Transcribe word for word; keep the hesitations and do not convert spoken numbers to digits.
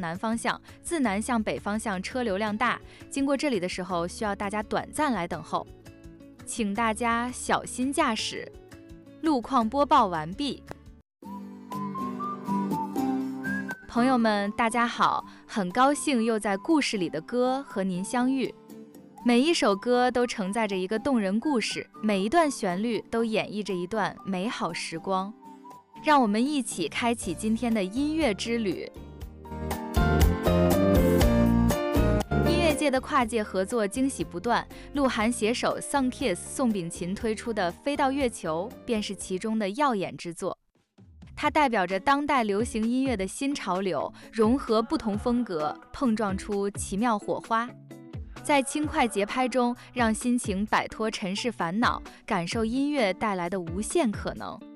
南方向，自南向北方向车流量大，经过这里的时候需要大家短暂来等候，请大家小心驾驶。路况播报完毕。朋友们，大家好，很高兴又在故事里的歌和您相遇。每一首歌都承载着一个动人故事，每一段旋律都演绎着一段美好时光。让我们一起开启今天的音乐之旅。音乐界的跨界合作惊喜不断，鹿晗携手 Sunkiss 宋秉芹推出的《飞到月球》便是其中的耀眼之作。它代表着当代流行音乐的新潮流，融合不同风格，碰撞出奇妙火花。在轻快节拍中，让心情摆脱尘世烦恼，感受音乐带来的无限可能。